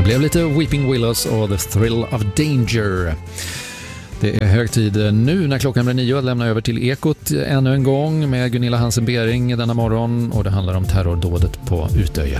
blev lite Weeping Willows och The Thrill of Danger. Det är hög tid nu när klockan blir 9 att lämna över till Ekot ännu en gång med Gunilla Hansen-Bering denna morgon, och det handlar om terrordådet på Utöja.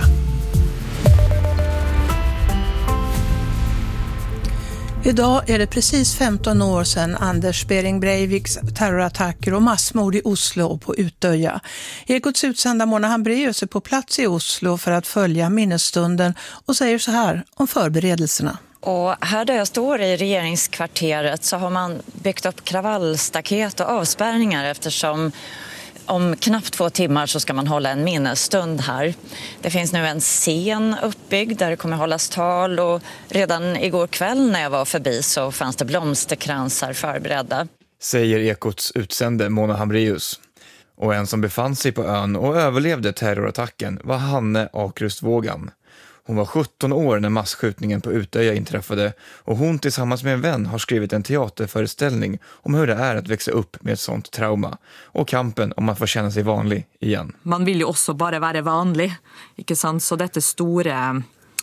Idag är det precis 15 år sedan Anders Behring Breiviks terrorattacker och massmord i Oslo och på Utöja. Ekots utsända Mona Hambraeus är på plats i Oslo för att följa minnesstunden och säger så här om förberedelserna. Och här där jag står i regeringskvarteret så har man byggt upp kravallstaket och avspärrningar eftersom om knappt 2 timmar så ska man hålla en minnesstund här. Det finns nu en scen uppbyggd där det kommer hållas tal, och redan igår kväll när jag var förbi så fanns det blomsterkransar förberedda. Säger Ekots utsände Mona Hambraeus. Och en som befann sig på ön och överlevde terrorattacken var Hanne Akrustvågan. Hon var 17 år när massskjutningen på Utöja inträffade, och hon tillsammans med en vän har skrivit en teaterföreställning om hur det är att växa upp med ett sånt trauma och kampen om att få känna sig vanlig igen. Man vill ju också bara vara vanlig, ikke sant? Så dette store,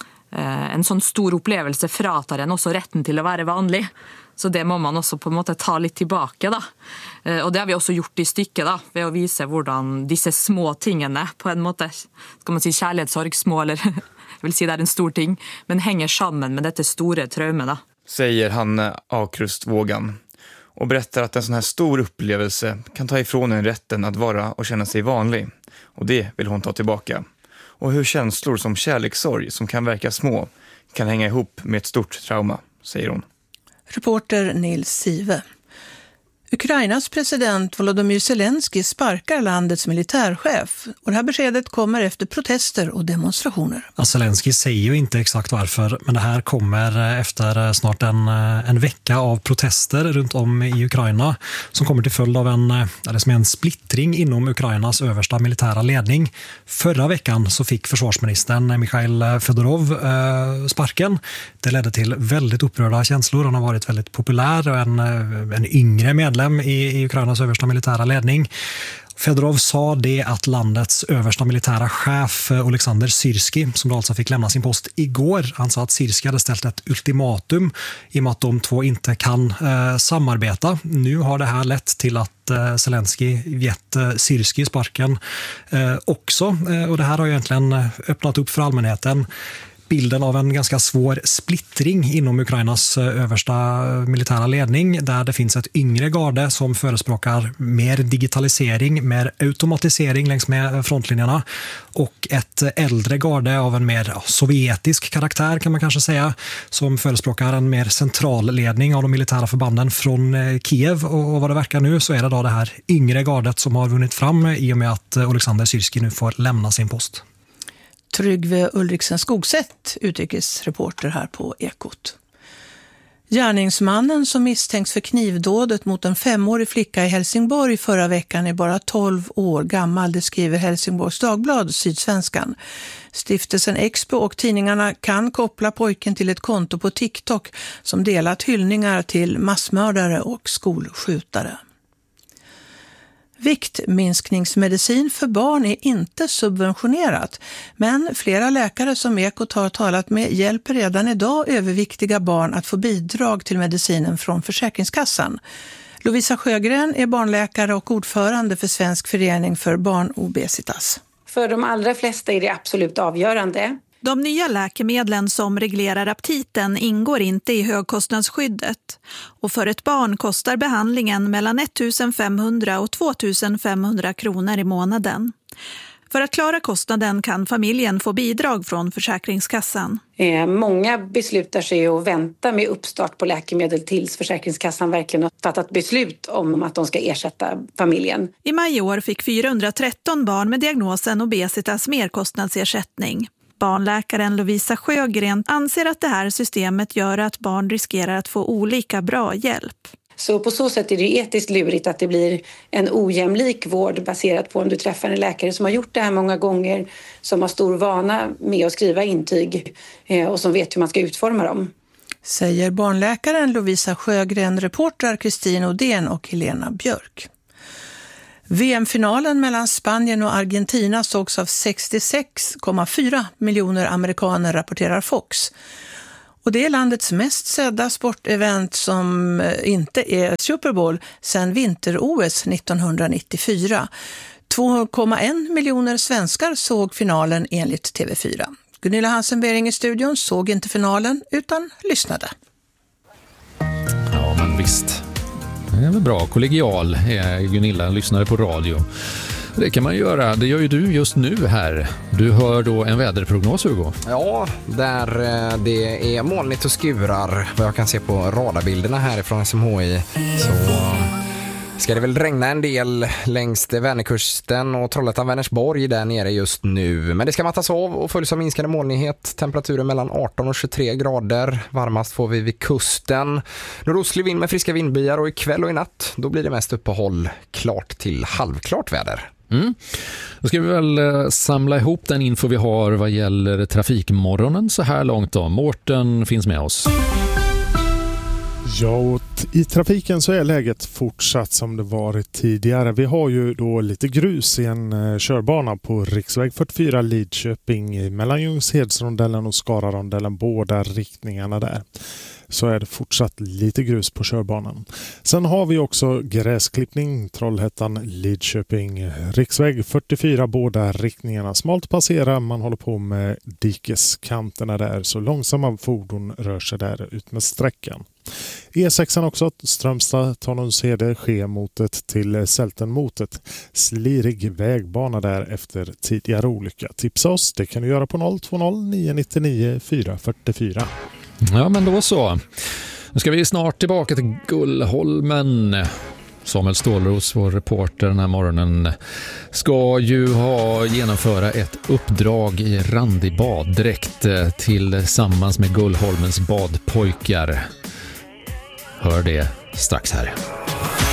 en sån stor upplevelse fratar en också rätten till att vara vanlig. Så det må man också på en måte ta lite tillbaka då. Och det har vi också gjort i stycket då, ved att visa hur dessa små tingene på en måte, ska man säga kärlekssorg, små eller jag vill säga det är en stor ting, men hänger samman med detta stora traumet då. Säger Hanne Akrustvågan och berättar att en sån här stor upplevelse kan ta ifrån en rätten att vara och känna sig vanlig. Och det vill hon ta tillbaka. Och hur känslor som kärlekssorg, som kan verka små, kan hänga ihop med ett stort trauma, säger hon. Reporter Nils Sive. Ukrainas president Volodymyr Zelensky sparkar landets militärchef, och det här beskedet kommer efter protester och demonstrationer. Ja, Zelensky säger ju inte exakt varför, men det här kommer efter snart en vecka av protester runt om i Ukraina som kommer till följd av en splittring inom Ukrainas översta militära ledning. Förra veckan så fick försvarsministern Mikhail Fedorov sparken. Det ledde till väldigt upprörda känslor. Han har varit väldigt populär och en yngre medlem i Ukrainas översta militära ledning. Fedorov sa det att landets översta militära chef Oleksandr Syrskij, som då alltså fick lämna sin post igår, han sa att Syrskij hade ställt ett ultimatum i och med att de två inte kan samarbeta. Nu har det här lett till att Zelensky gett Syrskij sparken också, och det här har egentligen öppnat upp för allmänheten bilden av en ganska svår splittring inom Ukrainas översta militära ledning, där det finns ett yngre garde som förespråkar mer digitalisering, mer automatisering längs med frontlinjerna, och ett äldre garde av en mer sovjetisk karaktär kan man kanske säga, som förespråkar en mer central ledning av de militära förbanden från Kiev. Och vad det verkar nu så är det då det här yngre gardet som har vunnit fram i och med att Oleksandr Syrskij nu får lämna sin post. Tryggve Ulriksen Skogsätt, utrikesreporter här på Ekot. Gärningsmannen som misstänks för knivdådet mot en 5-årig flicka i Helsingborg förra veckan är bara 12 år gammal, det skriver Helsingborgs Dagblad, Sydsvenskan. Stiftelsen Expo och tidningarna kan koppla pojken till ett konto på TikTok som delat hyllningar till massmördare och skolskjutare. Viktminskningsmedicin för barn är inte subventionerat, men flera läkare som Ekot har talat med hjälper redan idag överviktiga barn att få bidrag till medicinen från Försäkringskassan. Lovisa Sjögren är barnläkare och ordförande för Svensk förening för barnobesitas. För de allra flesta är det absolut avgörande. De nya läkemedlen som reglerar aptiten ingår inte i högkostnadsskyddet, och för ett barn kostar behandlingen mellan 1 500 och 2 500 kronor i månaden. För att klara kostnaden kan familjen få bidrag från Försäkringskassan. Många beslutar sig att vänta med uppstart på läkemedel tills Försäkringskassan verkligen har fattat beslut om att de ska ersätta familjen. I maj i år fick 413 barn med diagnosen obesitas merkostnadsersättning. Barnläkaren Lovisa Sjögren anser att det här systemet gör att barn riskerar att få olika bra hjälp. Så på så sätt är det etiskt lurigt att det blir en ojämlik vård baserat på om du träffar en läkare som har gjort det här många gånger, som har stor vana med att skriva intyg och som vet hur man ska utforma dem. Säger barnläkaren Lovisa Sjögren, reportrar Kristin Odén och Helena Björk. VM-finalen mellan Spanien och Argentina sågs av 66,4 miljoner amerikaner, rapporterar Fox. Och det är landets mest sedda sportevent som inte är Super Bowl sedan vinter-OS 1994. 2,1 miljoner svenskar såg finalen enligt TV4. Gunilla Hansen-Bering i studion såg inte finalen utan lyssnade. Ja, men visst. Det är väl bra. Kollegial är Gunilla, lyssnare på radio. Det kan man göra. Det gör ju du just nu här. Du hör då en väderprognos, Hugo. Ja, där det är molnigt och skurar. Vad jag kan se på radarbilderna härifrån SMHI så ska det väl regna en del längs Vänerkusten och Trollhättan-Vänersborg där nere just nu. Men det ska mattas av och följs av minskande molnighet. Temperaturen mellan 18 och 23 grader. Varmast får vi vid kusten. Nordostlig vind med friska vindbyar och ikväll och i natt då blir det mest uppehåll klart till halvklart väder. Då ska vi väl samla ihop den info vi har vad gäller trafikmorgonen så här långt då. Mårten finns med oss. Ja, och i trafiken så är läget fortsatt som det varit tidigare. Vi har ju då lite grus i en körbana på riksväg 44 Lidköping mellan Ljungshedsrondellen och Skararondellen, båda riktningarna där. Så är det fortsatt lite grus på körbanan. Sen har vi också gräsklippning, Trollhättan, Lidköping, riksväg 44, båda riktningarna. Smalt passera, man håller på med dikeskanterna där så långsamma fordon rör sig där ut med sträckan. E6 också, Strömstad, Tanumshede, Skemotet till Sältenmotet. Slirig vägbana där efter tidigare olycka. Tipsa oss, det kan du göra på 020 999 444. Ja, men då så. Nu ska vi snart tillbaka till Gullholmen. Samuel Stålros, vår reporter den här morgonen, ska ju genomföra ett uppdrag i randig baddräkt tillsammans med Gullholmens badpojkar. Hör det strax här.